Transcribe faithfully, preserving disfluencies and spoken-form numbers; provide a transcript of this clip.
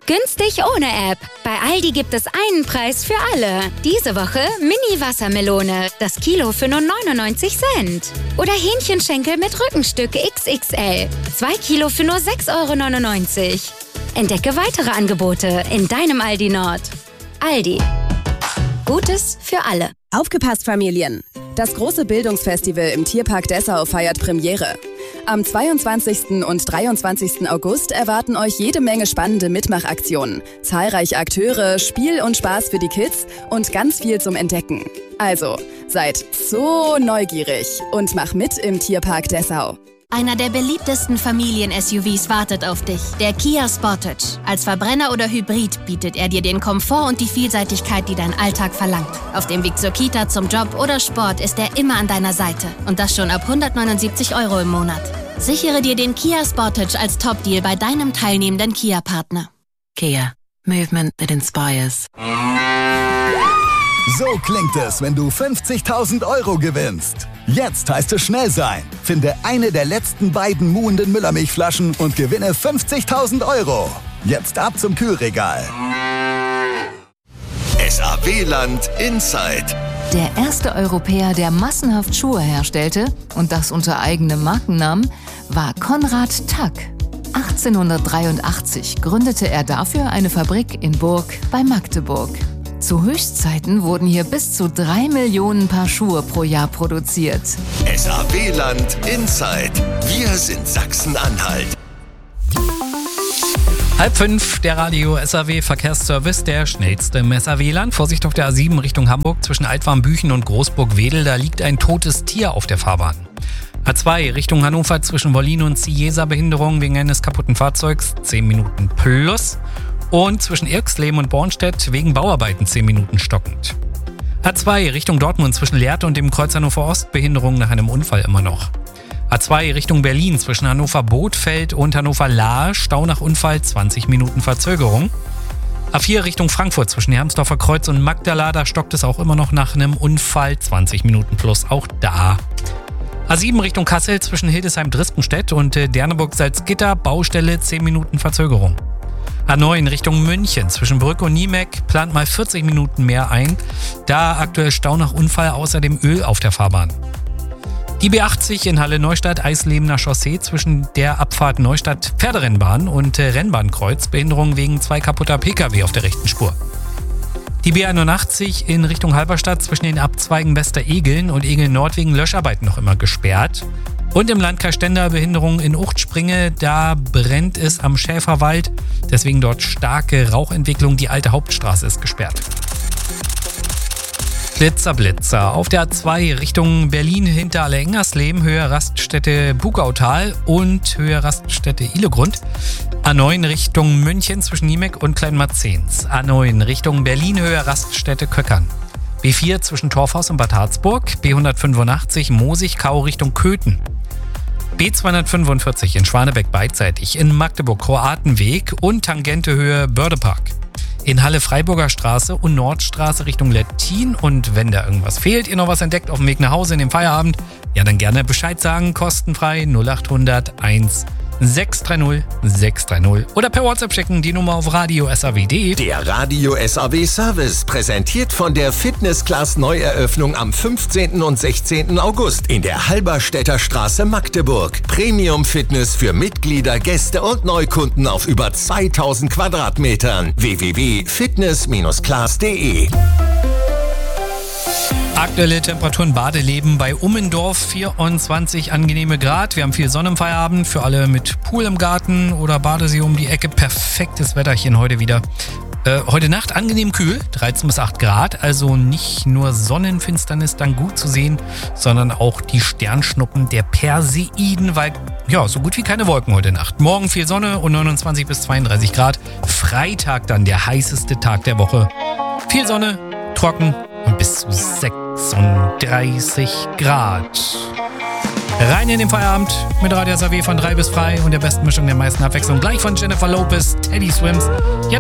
Günstig ohne App. Bei Aldi gibt es einen Preis für alle. Diese Woche Mini-Wassermelone. Das Kilo für nur neunundneunzig Cent. Oder Hähnchenschenkel mit Rückenstück X X L. Zwei Kilo für nur sechs Euro neunundneunzig. Entdecke weitere Angebote in deinem Aldi Nord. Aldi. Gutes für alle. Aufgepasst, Familien! Das große Bildungsfestival im Tierpark Dessau feiert Premiere. Am zweiundzwanzigsten und dreiundzwanzigsten August erwarten euch jede Menge spannende Mitmachaktionen, zahlreiche Akteure, Spiel und Spaß für die Kids und ganz viel zum Entdecken. Also, seid so neugierig und mach mit im Tierpark Dessau. Einer der beliebtesten Familien-S U Vs wartet auf dich, der Kia Sportage. Als Verbrenner oder Hybrid bietet er dir den Komfort und die Vielseitigkeit, die dein Alltag verlangt. Auf dem Weg zur Kita, zum Job oder Sport ist er immer an deiner Seite. Und das schon ab hundertneunundsiebzig Euro im Monat. Sichere dir den Kia Sportage als Top-Deal bei deinem teilnehmenden Kia-Partner. Kia. Movement that inspires. So klingt es, wenn du fünfzigtausend Euro gewinnst. Jetzt heißt es schnell sein. Finde eine der letzten beiden muhenden Müllermilchflaschen und gewinne fünfzigtausend Euro. Jetzt ab zum Kühlregal. S A W-Land Inside. Der erste Europäer, der massenhaft Schuhe herstellte, und das unter eigenem Markennamen, war Konrad Tack. achtzehnhundertdreiundachtzig gründete er dafür eine Fabrik in Burg bei Magdeburg. Zu Höchstzeiten wurden hier bis zu drei Millionen Paar Schuhe pro Jahr produziert. S A W-Land Inside. Wir sind Sachsen-Anhalt. Halb fünf, der Radio S A W Verkehrsservice, der schnellste im S A W-Land. Vorsicht auf der A sieben Richtung Hamburg zwischen Altwarmbüchen und Großburg-Wedel. Da liegt ein totes Tier auf der Fahrbahn. A zwei Richtung Hannover zwischen Wollin und Ciesa Behinderung wegen eines kaputten Fahrzeugs, zehn Minuten plus. Und zwischen Irxleben und Bornstedt wegen Bauarbeiten zehn Minuten stockend. A zwei Richtung Dortmund zwischen Lehrte und dem Kreuz Hannover Ost, Behinderung nach einem Unfall immer noch. A zwei Richtung Berlin zwischen Hannover Bothfeld und Hannover Lahr, Stau nach Unfall, zwanzig Minuten Verzögerung. A vier Richtung Frankfurt zwischen Hermsdorfer Kreuz und Magdala, da stockt es auch immer noch nach einem Unfall, zwanzig Minuten plus, auch da. A sieben Richtung Kassel zwischen Hildesheim-Drispenstedt und Derneburg-Salzgitter, Baustelle, zehn Minuten Verzögerung. A neun Richtung München zwischen Brück und Niemek plant mal vierzig Minuten mehr ein, da aktuell Stau nach Unfall, außerdem Öl auf der Fahrbahn. Die B achtzig in Halle-Neustadt, Eislebener Chaussee zwischen der Abfahrt Neustadt Pferderennbahn und Rennbahnkreuz, Behinderung wegen zwei kaputter Pkw auf der rechten Spur. Die B einundachtzig in Richtung Halberstadt zwischen den Abzweigen Wester-Egeln und Egeln-Nord wegen Löscharbeiten noch immer gesperrt. Und im Landkreis Stender Behinderung in Uchtspringe, da brennt es am Schäferwald, deswegen dort starke Rauchentwicklung, die alte Hauptstraße ist gesperrt. Blitzer, Blitzer. Auf der A zwei Richtung Berlin hinter Alle-Engersleben, Höhe Raststätte Bugautal und Höhe Raststätte Ilegrund. A neun Richtung München zwischen Niemek und Kleinmarzens. A neun Richtung Berlin, Höhe Raststätte Köckern. B vier zwischen Torfhaus und Bad Harzburg. B hundertfünfundachtzig Mosigkau Richtung Köthen. B zweihundertfünfundvierzig in Schwanebeck beidseitig in Magdeburg Kroatenweg und Tangente Höhe Bördepark. In Halle Freiburger Straße und Nordstraße Richtung Lettin. Und wenn da irgendwas fehlt, ihr noch was entdeckt auf dem Weg nach Hause in den Feierabend, ja dann gerne Bescheid sagen, kostenfrei null achthundert eins sechs drei null sechs drei null oder per WhatsApp schicken, die Nummer auf radio S A W punkt de. Der Radio S A W Service, präsentiert von der Fitness-Class Neueröffnung am fünfzehnten und sechzehnten August in der Halberstädter Straße Magdeburg. Premium-Fitness für Mitglieder, Gäste und Neukunden auf über zweitausend Quadratmetern. w w w punkt fitness class punkt de. Aktuelle Temperaturen Badeleben bei Ummendorf, vierundzwanzig angenehme Grad. Wir haben viel Sonne im Feierabend für alle mit Pool im Garten oder Badesee um die Ecke. Perfektes Wetterchen heute wieder. Äh, heute Nacht angenehm kühl, dreizehn bis acht Grad. Also nicht nur Sonnenfinsternis dann gut zu sehen, sondern auch die Sternschnuppen der Perseiden, weil ja, so gut wie keine Wolken heute Nacht. Morgen viel Sonne und neunundzwanzig bis zweiunddreißig Grad. Freitag dann der heißeste Tag der Woche. Viel Sonne, trocken und bis zu sechsunddreißig Grad. Rein in den Feierabend mit Radio S A W von drei bis frei und der besten Mischung der meisten Abwechslung. Gleich von Jennifer Lopez, Teddy Swims. Jetzt